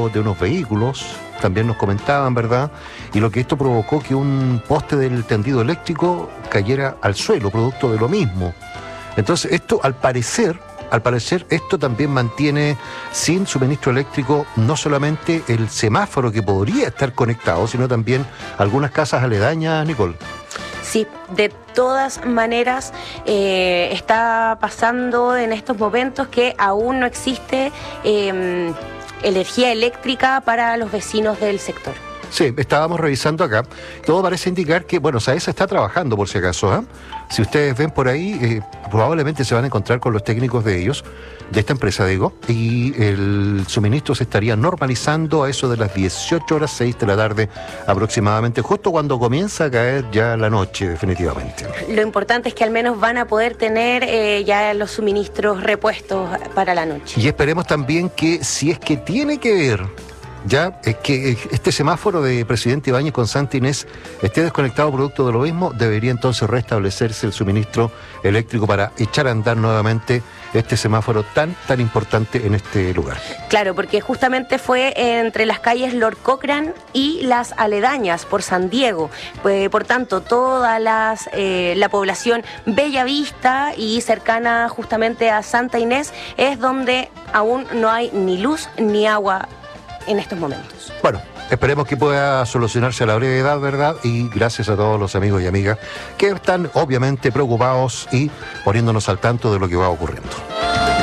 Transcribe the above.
de unos vehículos, también nos comentaban, ¿verdad? Y lo que esto provocó que un poste del tendido eléctrico cayera al suelo, producto de lo mismo. Entonces esto, al parecer, esto también mantiene sin suministro eléctrico no solamente el semáforo que podría estar conectado, sino también algunas casas aledañas, Nicole. Sí, de todas maneras está pasando en estos momentos que aún no existe energía eléctrica para los vecinos del sector. Sí, estábamos revisando acá. Todo parece indicar que, bueno, SAESA está trabajando por si acaso, ¿eh? Si ustedes ven por ahí, probablemente se van a encontrar con los técnicos de ellos, de esta empresa, digo, y el suministro se estaría normalizando a eso de las 18:06 de la tarde aproximadamente, justo cuando comienza a caer ya la noche, definitivamente. Lo importante es que al menos van a poder tener ya los suministros repuestos para la noche. Y esperemos también que, si es que tiene que ver, ya es que este semáforo de Presidente Ibáñez con Santa Inés esté desconectado producto de lo mismo, debería entonces restablecerse el suministro eléctrico para echar a andar nuevamente este semáforo tan importante en este lugar. Claro, porque justamente fue entre las calles Lord Cochrane y las aledañas por San Diego. Por tanto, toda la población Bellavista y cercana justamente a Santa Inés es donde aún no hay ni luz ni agua en estos momentos. Bueno, esperemos que pueda solucionarse a la brevedad, ¿verdad? Y gracias a todos los amigos y amigas que están obviamente preocupados y poniéndonos al tanto de lo que va ocurriendo.